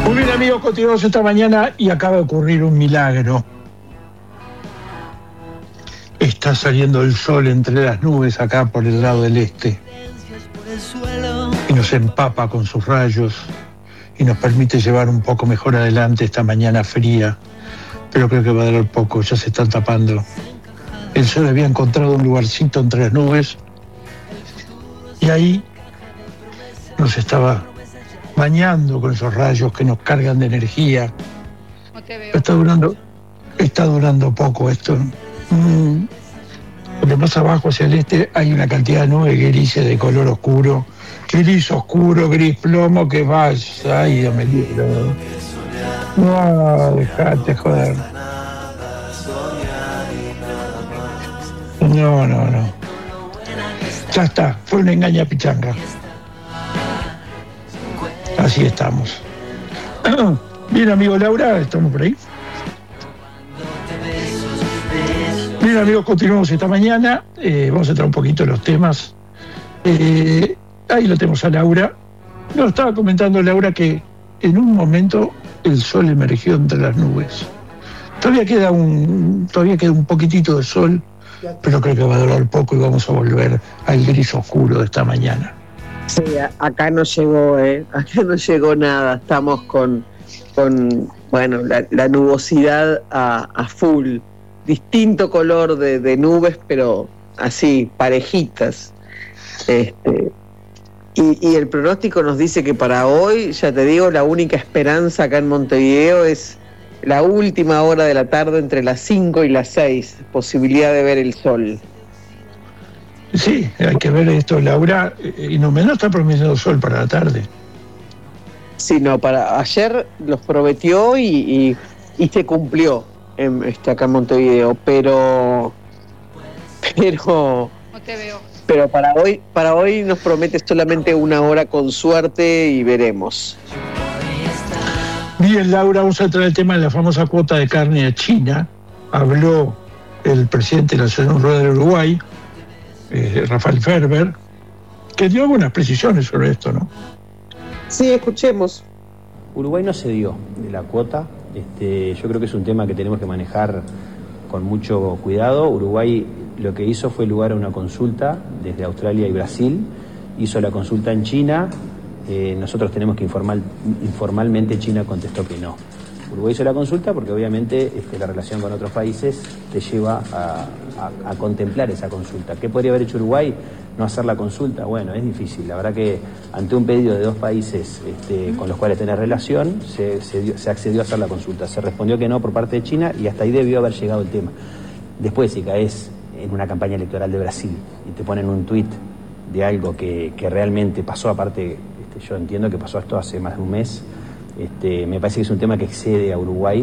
Muy bien, amigos, continuamos esta mañana y acaba de ocurrir un milagro. Está saliendo el sol entre las nubes acá por el lado del este y nos empapa con sus rayos y nos permite llevar un poco mejor adelante esta mañana fría, pero creo que va a durar poco, ya se están tapando. El sol había encontrado un lugarcito entre las nubes y ahí nos estaba bañando con esos rayos que nos cargan de energía. No te veo. Está durando poco esto. Porque más abajo hacia el este hay una cantidad de nubes grises de color oscuro, gris oscuro, gris plomo, que vaya, ay, Dios me libre. No, dejate joder. No. Ya está, fue una engaña pichanga. Así estamos. Bien, amigo Laura, ¿estamos por ahí? Bien, amigos, continuamos esta mañana. Vamos a entrar un poquito en los temas. Ahí lo tenemos a Laura. Nos estaba comentando Laura que en un momento el sol emergió entre las nubes. Todavía queda un poquitito de sol, pero creo que va a durar poco y vamos a volver al gris oscuro de esta mañana. Sí, acá no llegó nada. Estamos con la nubosidad a full. Distinto color de nubes, pero así, parejitas. Y el pronóstico nos dice que para hoy, ya te digo, la única esperanza acá en Montevideo es la última hora de la tarde entre las 5 y las 6, posibilidad de ver el sol. Sí, hay que ver esto, Laura, y no menos está prometiendo sol para la tarde. Sí, no, para ayer los prometió y se cumplió acá en Montevideo, pero No te veo. Pero para hoy nos promete solamente una hora con suerte y veremos. Bien, Laura, vamos a entrar el tema de la famosa cuota de carne a China. Habló el presidente de la Asociación Rural del Uruguay, Rafael Ferber, que dio algunas precisiones sobre esto, ¿no? Sí, escuchemos. Uruguay no cedió de la cuota. Yo creo que es un tema que tenemos que manejar con mucho cuidado. Uruguay lo que hizo fue lugar a una consulta desde Australia y Brasil. Hizo la consulta en China. Nosotros tenemos que informalmente China contestó que no. Uruguay hizo la consulta porque obviamente la relación con otros países te lleva a contemplar esa consulta. ¿Qué podría haber hecho Uruguay? No hacer la consulta. Bueno, es difícil. La verdad que ante un pedido de dos países con los cuales tener relación, se accedió a hacer la consulta. Se respondió que no por parte de China y hasta ahí debió haber llegado el tema. Después, si caes en una campaña electoral de Brasil y te ponen un tuit de algo que realmente pasó, aparte, yo entiendo que pasó esto hace más de un mes, me parece que es un tema que excede a Uruguay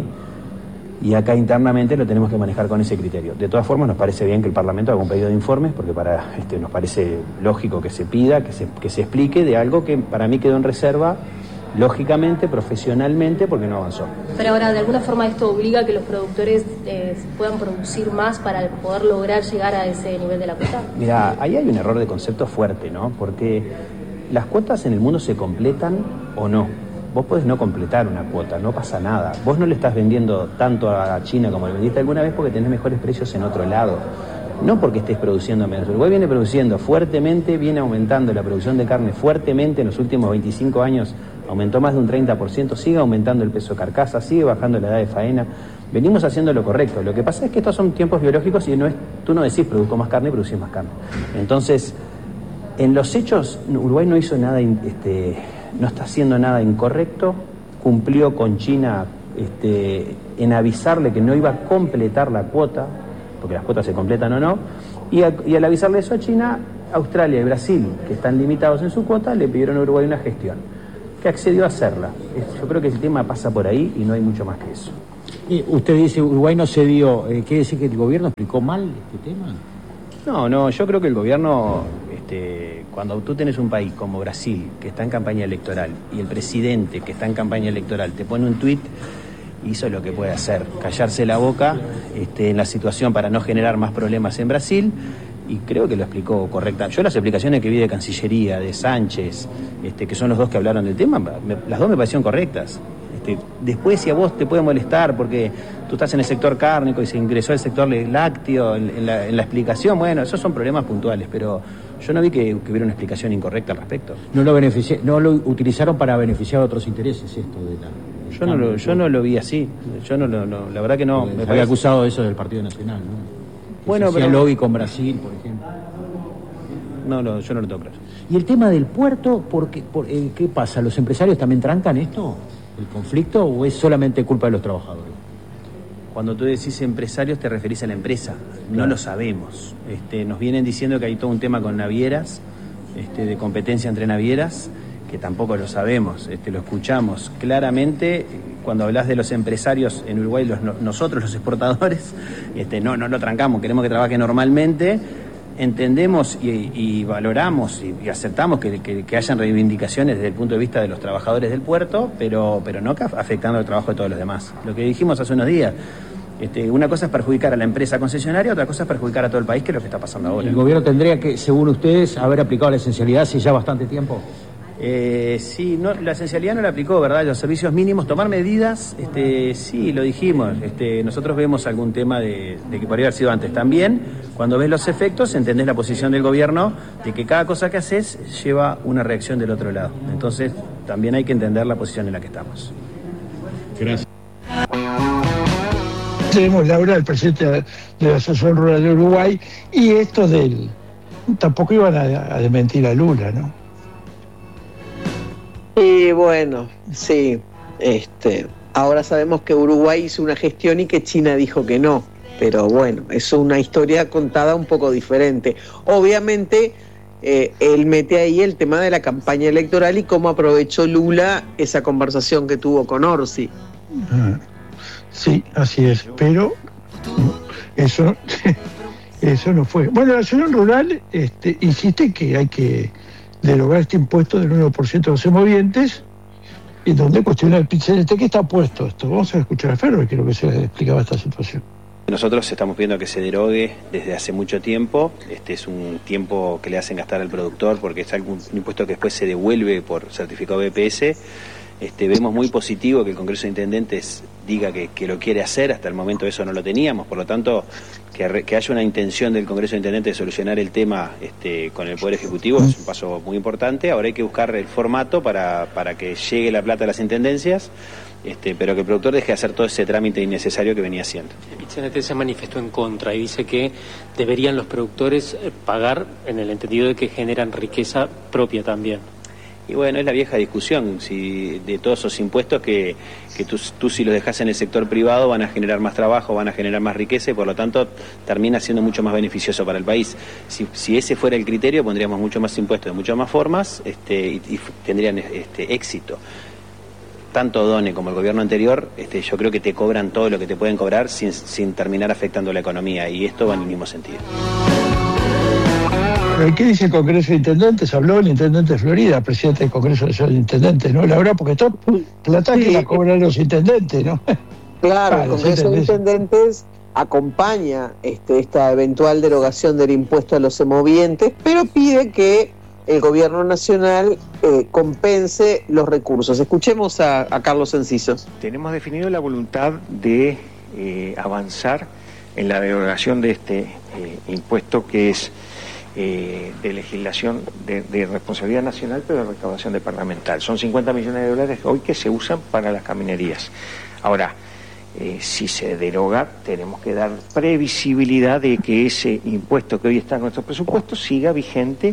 y acá internamente lo tenemos que manejar con ese criterio. De todas formas, nos parece bien que el Parlamento haga un pedido de informes porque nos parece lógico que se pida, que se explique de algo que para mí quedó en reserva lógicamente, profesionalmente, porque no avanzó. Pero ahora, de alguna forma, esto obliga a que los productores puedan producir más para poder lograr llegar a ese nivel de la cuota. Mira, ahí hay un error de concepto fuerte, ¿no? Porque las cuotas en el mundo se completan o no. Vos podés no completar una cuota, no pasa nada. Vos no le estás vendiendo tanto a China como le vendiste alguna vez porque tenés mejores precios en otro lado. No porque estés produciendo menos. Uruguay viene produciendo fuertemente, viene aumentando la producción de carne fuertemente en los últimos 25 años. Aumentó más de un 30%, sigue aumentando el peso de carcasa, sigue bajando la edad de faena. Venimos haciendo lo correcto. Lo que pasa es que estos son tiempos biológicos y tú no decís produzco más carne, producís más carne. Entonces, en los hechos, Uruguay no hizo nada, no está haciendo nada incorrecto. Cumplió con China en avisarle que no iba a completar la cuota, porque las cuotas se completan o no, y al avisarle eso a China, Australia y Brasil, que están limitados en su cuota, le pidieron a Uruguay una gestión, que accedió a hacerla. Yo creo que el tema pasa por ahí y no hay mucho más que eso. Y usted dice Uruguay no cedió, ¿quiere decir que el gobierno explicó mal este tema? No, yo creo que el gobierno, cuando tú tenés un país como Brasil, que está en campaña electoral, y el presidente, que está en campaña electoral, te pone un tuit, hizo lo que puede hacer, callarse la boca en la situación para no generar más problemas en Brasil, y creo que lo explicó correcta. Yo las explicaciones que vi de Cancillería, de Sánchez, que son los dos que hablaron del tema, las dos me parecieron correctas. Después, si a vos te puede molestar porque tú estás en el sector cárnico y se ingresó el sector lácteo en la explicación, bueno, esos son problemas puntuales, pero yo no vi que hubiera una explicación incorrecta al respecto. No lo utilizaron para beneficiar a otros intereses esto de la... Yo no lo vi así. La verdad que no. Me había acusado de eso del Partido Nacional, ¿no? Bueno, pero lobby con Brasil, por ejemplo. No, yo no lo tengo claro. ¿Y el tema del puerto, qué pasa? ¿Los empresarios también trancan esto? ¿El conflicto o es solamente culpa de los trabajadores? Cuando tú decís empresarios te referís a la empresa. No lo sabemos. Nos vienen diciendo que hay todo un tema con navieras, de competencia entre navieras, que tampoco lo sabemos. Lo escuchamos claramente. Cuando hablas de los empresarios en Uruguay, nosotros los exportadores, no lo trancamos, queremos que trabaje normalmente. Entendemos y valoramos y aceptamos que hayan reivindicaciones desde el punto de vista de los trabajadores del puerto, pero no afectando el trabajo de todos los demás. Lo que dijimos hace unos días, una cosa es perjudicar a la empresa concesionaria, otra cosa es perjudicar a todo el país, que es lo que está pasando ahora. ¿El gobierno tendría que, según ustedes, haber aplicado la esencialidad hace ya bastante tiempo? Sí, la esencialidad no la aplicó, ¿verdad? Los servicios mínimos, tomar medidas, sí, lo dijimos. Nosotros vemos algún tema de que podría haber sido antes. También, cuando ves los efectos, entendés la posición del gobierno de que cada cosa que haces lleva una reacción del otro lado. Entonces, también hay que entender la posición en la que estamos. Gracias. Tenemos Laura, el presidente de la Asociación Rural de Uruguay, y esto tampoco iban a desmentir a Lula, ¿no? Y bueno, sí, ahora sabemos que Uruguay hizo una gestión y que China dijo que no, pero bueno, es una historia contada un poco diferente. Obviamente, él mete ahí el tema de la campaña electoral y cómo aprovechó Lula esa conversación que tuvo con Orsi. Sí, así es, pero eso no fue. Bueno, la Asociación Rural insiste que hay que derogar este impuesto del 1% de los semovientes, y donde cuestiona el PIT-CNT que está puesto esto. Vamos a escuchar a Ferro, que creo que se explicaba esta situación. Nosotros estamos pidiendo que se derogue desde hace mucho tiempo. Es un tiempo que le hacen gastar al productor porque es un impuesto que después se devuelve por certificado BPS. Vemos muy positivo que el Congreso de Intendentes diga que lo quiere hacer. Hasta el momento eso no lo teníamos, por lo tanto que haya una intención del Congreso de Intendentes de solucionar el tema con el Poder Ejecutivo es un paso muy importante. Ahora hay que buscar el formato para que llegue la plata a las intendencias, pero que el productor deje de hacer todo ese trámite innecesario que venía haciendo. El PIT-CNT se manifestó en contra y dice que deberían los productores pagar en el entendido de que generan riqueza propia también. Y bueno, es la vieja discusión, si de todos esos impuestos que tú si los dejas en el sector privado van a generar más trabajo, van a generar más riqueza y por lo tanto termina siendo mucho más beneficioso para el país. Si ese fuera el criterio, pondríamos mucho más impuestos de muchas más formas y tendrían éxito. Tanto DONE como el gobierno anterior, yo creo que te cobran todo lo que te pueden cobrar sin terminar afectando la economía, y esto va en el mismo sentido. ¿Qué dice el Congreso de Intendentes? Habló el Intendente de Florida, presidente del Congreso Nacional de Intendentes, ¿no? La verdad, porque está plata que la cobran los intendentes, ¿no? Claro, el Congreso de Intendentes acompaña esta eventual derogación del impuesto a los semovientes, pero pide que el gobierno nacional compense los recursos. Escuchemos a Carlos Enciso. Tenemos definido la voluntad de avanzar en la derogación de este impuesto que es de legislación de responsabilidad nacional, pero de recaudación departamental. Son 50 millones de dólares hoy que se usan para las caminerías. Ahora, si se deroga, tenemos que dar previsibilidad de que ese impuesto que hoy está en nuestro presupuesto siga vigente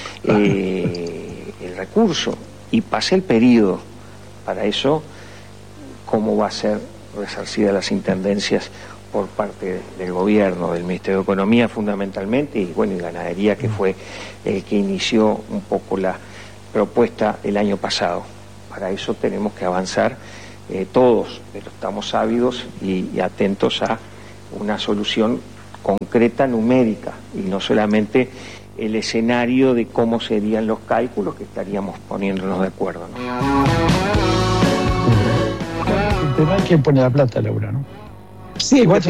el recurso y pase el periodo. Para eso, ¿cómo va a ser resarcida las intendencias por parte del gobierno, del Ministerio de Economía fundamentalmente, y bueno, y Ganadería, que fue el que inició un poco la propuesta el año pasado? Para eso tenemos que avanzar todos, pero estamos ávidos y atentos a una solución concreta, numérica, y no solamente el escenario de cómo serían los cálculos, que estaríamos poniéndonos de acuerdo, ¿no? El tema es quién pone la plata, Laura, ¿no? Sí, igual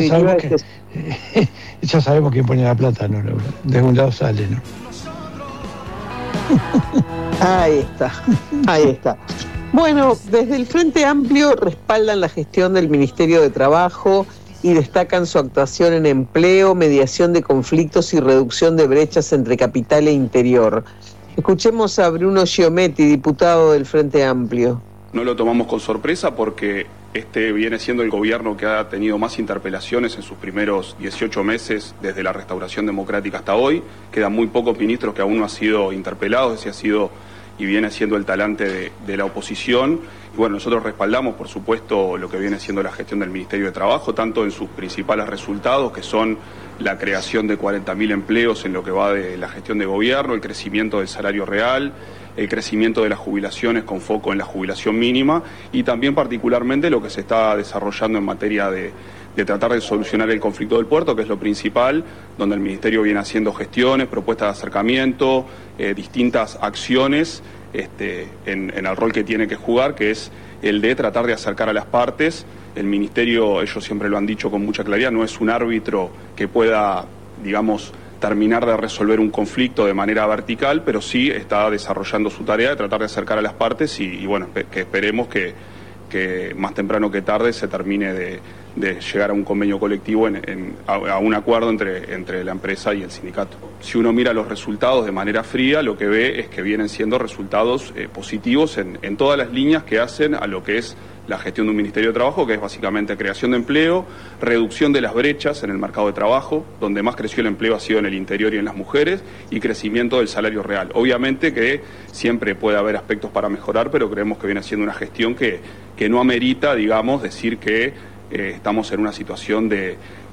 ya sabemos quién pone la plata, ¿no, Laura? De un lado sale, ¿no? Ahí está. Bueno, desde el Frente Amplio respaldan la gestión del Ministerio de Trabajo y destacan su actuación en empleo, mediación de conflictos y reducción de brechas entre capital e interior. Escuchemos a Bruno Giometti, diputado del Frente Amplio. No lo tomamos con sorpresa porque este viene siendo el gobierno que ha tenido más interpelaciones en sus primeros 18 meses desde la restauración democrática hasta hoy. Quedan muy pocos ministros que aún no han sido interpelados, ese ha sido y viene siendo el talante de la oposición. Y bueno, nosotros respaldamos, por supuesto, lo que viene siendo la gestión del Ministerio de Trabajo, tanto en sus principales resultados, que son la creación de 40.000 empleos en lo que va de la gestión de gobierno, el crecimiento del salario real, el crecimiento de las jubilaciones con foco en la jubilación mínima y también particularmente lo que se está desarrollando en materia de tratar de solucionar el conflicto del puerto, que es lo principal, donde el Ministerio viene haciendo gestiones, propuestas de acercamiento, distintas acciones en el rol que tiene que jugar, que es el de tratar de acercar a las partes. El Ministerio, ellos siempre lo han dicho con mucha claridad, no es un árbitro que pueda, digamos, terminar de resolver un conflicto de manera vertical, pero sí está desarrollando su tarea de tratar de acercar a las partes y bueno, que esperemos que más temprano que tarde se termine de llegar a un convenio colectivo, a un acuerdo entre la empresa y el sindicato. Si uno mira los resultados de manera fría, lo que ve es que vienen siendo resultados positivos en todas las líneas que hacen a lo que es la gestión de un Ministerio de Trabajo, que es básicamente creación de empleo, reducción de las brechas en el mercado de trabajo, donde más creció el empleo ha sido en el interior y en las mujeres, y crecimiento del salario real. Obviamente que siempre puede haber aspectos para mejorar, pero creemos que viene siendo una gestión que no amerita, digamos, decir que estamos en una situación de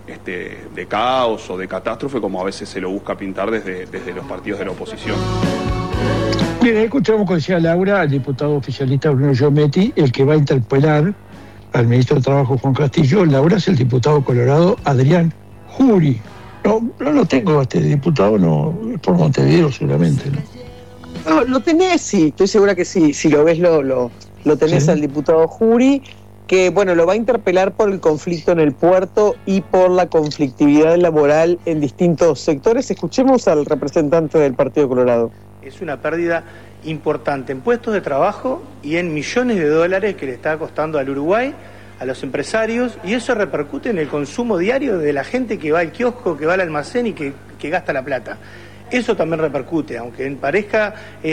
caos o de catástrofe, como a veces se lo busca pintar desde los partidos de la oposición. Bien, escuchamos, como decía Laura, al diputado oficialista Bruno Giometti, el que va a interpelar al ministro de Trabajo, Juan Castillo. Laura es el diputado colorado Adrián Jury. No lo tengo, este diputado, no, por Montevideo seguramente, ¿no? No, lo tenés, sí, estoy segura que sí. Si lo ves, lo tenés, ¿sí? Al diputado Jury, que bueno, lo va a interpelar por el conflicto en el puerto y por la conflictividad laboral en distintos sectores. Escuchemos al representante del Partido Colorado. Es una pérdida importante en puestos de trabajo y en millones de dólares que le está costando al Uruguay, a los empresarios, y eso repercute en el consumo diario de la gente que va al kiosco, que va al almacén y que gasta la plata. Eso también repercute, aunque parezca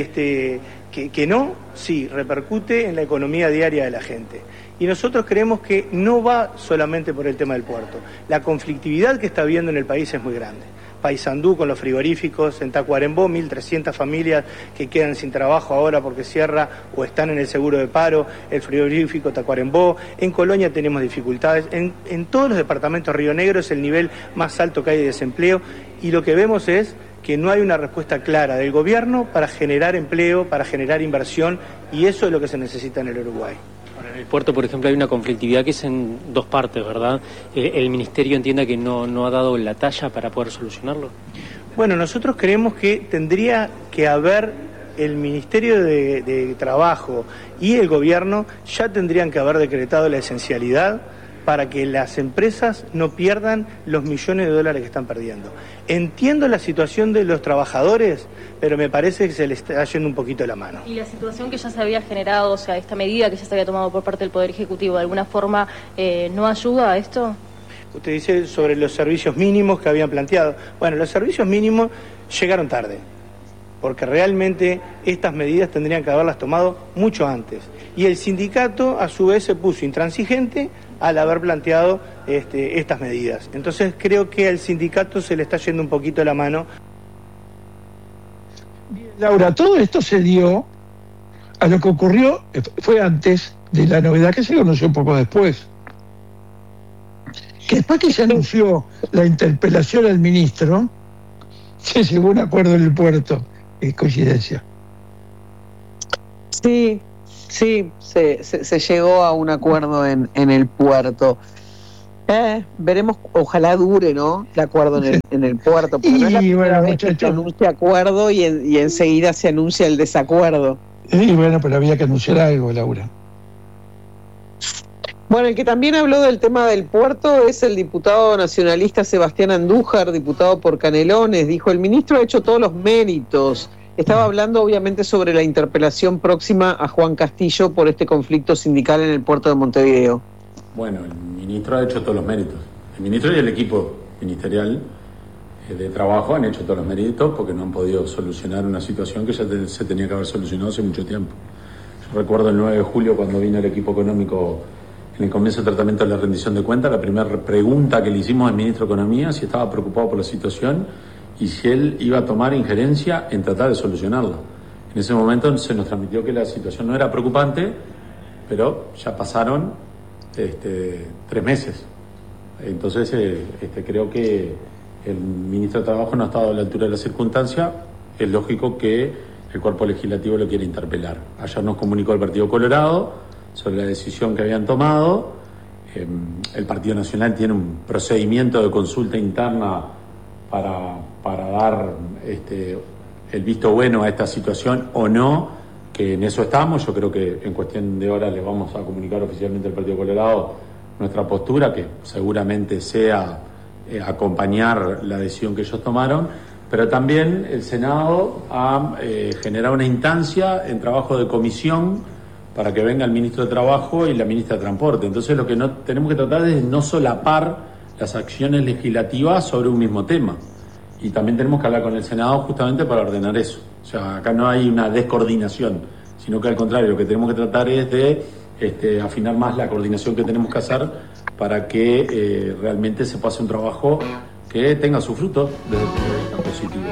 que no, sí, repercute en la economía diaria de la gente. Y nosotros creemos que no va solamente por el tema del puerto. La conflictividad que está habiendo en el país es muy grande. Paysandú con los frigoríficos, en Tacuarembó 1.300 familias que quedan sin trabajo ahora porque cierra o están en el seguro de paro, el frigorífico Tacuarembó, en Colonia tenemos dificultades, en todos los departamentos Río Negro es el nivel más alto que hay de desempleo y lo que vemos es que no hay una respuesta clara del gobierno para generar empleo, para generar inversión y eso es lo que se necesita en el Uruguay. En el puerto, por ejemplo, hay una conflictividad que es en dos partes, ¿verdad? ¿El Ministerio entiende que no ha dado la talla para poder solucionarlo? Bueno, nosotros creemos que tendría que haber el Ministerio de Trabajo y el Gobierno ya tendrían que haber decretado la esencialidad para que las empresas no pierdan los millones de dólares que están perdiendo. Entiendo la situación de los trabajadores, pero me parece que se le está yendo un poquito la mano. ¿Y la situación que ya se había generado, o sea, esta medida que ya se había tomado por parte del Poder Ejecutivo, de alguna forma no ayuda a esto? Usted dice sobre los servicios mínimos que habían planteado. Bueno, los servicios mínimos llegaron tarde, porque realmente estas medidas tendrían que haberlas tomado mucho antes. Y el sindicato, a su vez, se puso intransigente al haber planteado estas medidas. Entonces creo que al sindicato se le está yendo un poquito la mano. Laura, todo esto se dio a lo que ocurrió, fue antes de la novedad que se conoció un poco después. Que después que se anunció la interpelación al ministro, se llegó a un acuerdo en el puerto. Es coincidencia. Sí, se llegó a un acuerdo en el puerto. Veremos, ojalá dure, ¿no? El acuerdo en el puerto. Porque no es la primera vez que se anuncia acuerdo y enseguida se anuncia el desacuerdo. Sí, bueno, pero había que anunciar algo, Laura. Bueno, el que también habló del tema del puerto es el diputado nacionalista Sebastián Andújar, diputado por Canelones. Dijo, el ministro ha hecho todos los méritos Estaba hablando obviamente sobre la interpelación próxima a Juan Castillo por este conflicto sindical en el puerto de Montevideo. Bueno, el ministro ha hecho todos los méritos. El ministro y el equipo ministerial de trabajo han hecho todos los méritos porque no han podido solucionar una situación que ya se tenía que haber solucionado hace mucho tiempo. Yo recuerdo el 9 de julio cuando vino el equipo económico en el comienzo del tratamiento de la rendición de cuentas, la primera pregunta que le hicimos al ministro de Economía si estaba preocupado por la situación y si él iba a tomar injerencia en tratar de solucionarla. En ese momento se nos transmitió que la situación no era preocupante, pero ya pasaron 3 meses. Entonces creo que el ministro de Trabajo no ha estado a la altura de la circunstancia. Es lógico que el cuerpo legislativo lo quiere interpelar. Ayer nos comunicó el Partido Colorado sobre la decisión que habían tomado. El Partido Nacional tiene un procedimiento de consulta interna para dar el visto bueno a esta situación o no, que en eso estamos. Yo creo que en cuestión de horas les vamos a comunicar oficialmente al Partido Colorado nuestra postura, que seguramente sea acompañar la decisión que ellos tomaron, pero también el Senado ha generado una instancia en trabajo de comisión para que venga el ministro de Trabajo y la ministra de Transporte. Entonces lo que tenemos que tratar es no solapar las acciones legislativas sobre un mismo tema. Y también tenemos que hablar con el Senado justamente para ordenar eso. O sea, acá no hay una descoordinación, sino que al contrario, lo que tenemos que tratar es de afinar más la coordinación que tenemos que hacer para que realmente se pase un trabajo que tenga su fruto desde el punto de vista positivo.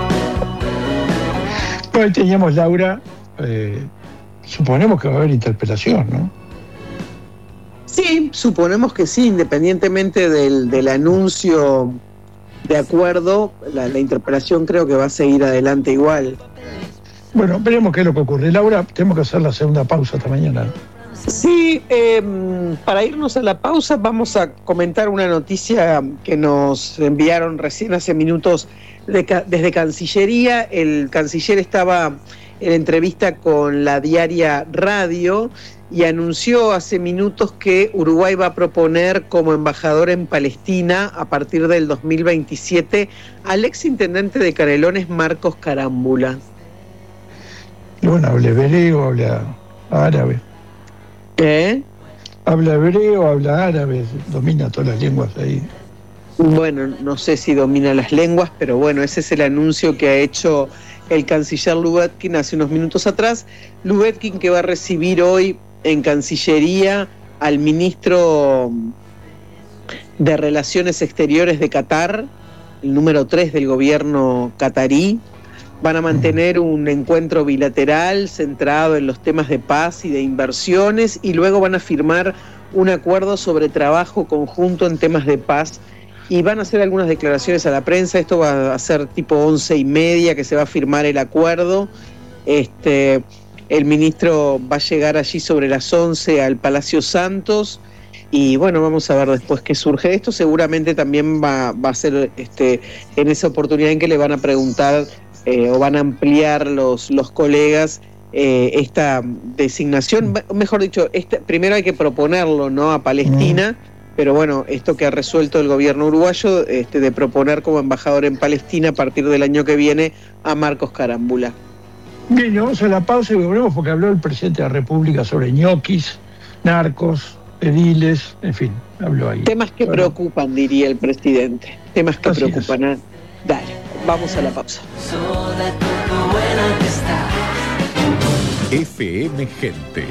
Hoy teníamos, Laura, suponemos que va a haber interpelación, ¿no? Sí, suponemos que sí, independientemente del anuncio de acuerdo, la interpelación creo que va a seguir adelante igual. Bueno, veremos qué es lo que ocurre. Laura, tenemos que hacer la segunda pausa esta mañana. Sí, para irnos a la pausa vamos a comentar una noticia que nos enviaron recién hace minutos desde Cancillería. El canciller estaba en entrevista con la diaria Radio y anunció hace minutos que Uruguay va a proponer como embajador en Palestina a partir del 2027 al exintendente de Canelones, Marcos Carámbula. Y bueno, habla hebreo, habla árabe. ¿Qué? Habla hebreo, habla árabe, domina todas las lenguas ahí. Bueno, no sé si domina las lenguas, pero bueno, ese es el anuncio que ha hecho el canciller Lubetkin hace unos minutos atrás. Lubetkin que va a recibir hoy en Cancillería al ministro de Relaciones Exteriores de Qatar, el número 3 del gobierno catarí. Van a mantener un encuentro bilateral centrado en los temas de paz y de inversiones y luego van a firmar un acuerdo sobre trabajo conjunto en temas de paz y van a hacer algunas declaraciones a la prensa. Esto va a ser tipo 11:30 que se va a firmar el acuerdo. El ministro va a llegar allí sobre las 11 al Palacio Santos y bueno, vamos a ver después qué surge de esto. Seguramente también va a ser en esa oportunidad en que le van a preguntar o van a ampliar los colegas esta designación, mejor dicho, primero hay que proponerlo, ¿no?, a Palestina, pero bueno, esto que ha resuelto el gobierno uruguayo de proponer como embajador en Palestina a partir del año que viene a Marcos Carámbula. Bien, vamos a la pausa y volvemos porque habló el presidente de la República sobre ñoquis, narcos, ediles, en fin, habló ahí. Temas que preocupan, diría el presidente, temas que preocupan. Dale, vamos a la pausa. FM Gente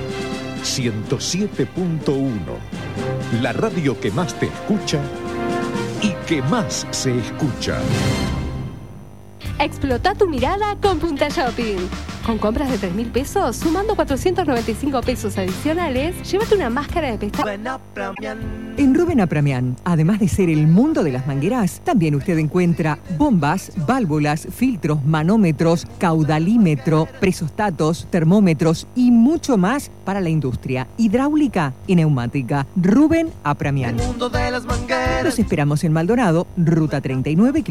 107.1, la radio que más te escucha y que más se escucha. Explota tu mirada con Punta Shopping. Con compras de 3.000 pesos, sumando 495 pesos adicionales, llévate una máscara de pestañas. En Rubén Apramián, además de ser el mundo de las mangueras, también usted encuentra bombas, válvulas, filtros, manómetros, caudalímetro, presostatos, termómetros y mucho más para la industria hidráulica y neumática. Rubén Apramián. El mundo de las mangueras. Los esperamos en Maldonado, ruta 39.